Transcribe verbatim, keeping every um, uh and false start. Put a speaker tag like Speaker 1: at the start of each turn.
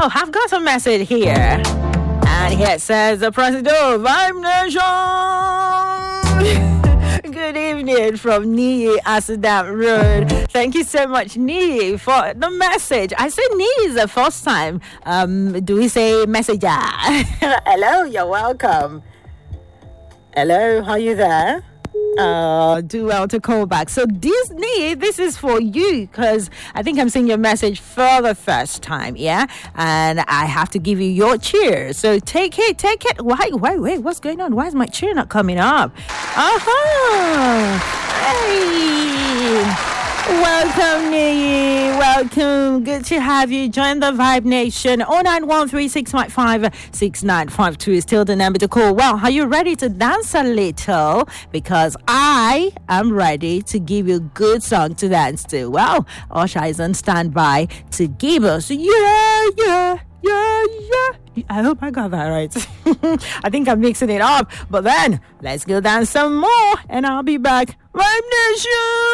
Speaker 1: Well, I've got a message here. And here it says, the president of Vibe Nation. Good evening from Niyi Asadam Road. Thank you so much, Niyi, for the message. I said Niyi is the first time. Um, do we say messenger? Hello, you're welcome. Hello, are you there? Uh, do well to call back. So Disney, this is for you because I think I'm seeing your message for the first time, yeah? And I have to give you your cheer. So take it, take it. Wait, wait, wait, what's going on? Why is my cheer not coming up? Uh-huh. Hey. Welcome, Niyi. Welcome. Good to have you. Join the Vibe Nation. oh nine one three six five five six nine five two is still the number to call. Well, are you ready to dance a little? Because I am ready to give you a good song to dance to. Well, Osha is on standby to give us yeah, yeah, yeah, yeah. I hope I got that right. I think I'm mixing it up. But then, let's go dance some more and I'll be back. Vibe Nation!